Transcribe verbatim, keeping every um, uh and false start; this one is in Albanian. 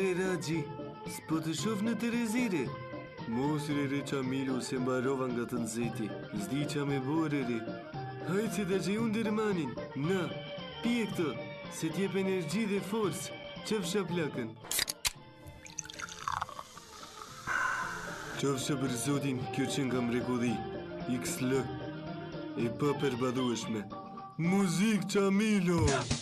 E Raxhi, s'po të shoh në Terezire. Mos rere Qamilu se mbarova nga të nxehti. S'di qa me bore re. Hajtë se të gjej unë dërmanin. Na, pije këtë, se t'jep energji dhe forcë. Qëfsha plakën. Qofsha për zotin, kjo që nga mrekulli. X L. E pa përbadueshme. Muzik Qamilo!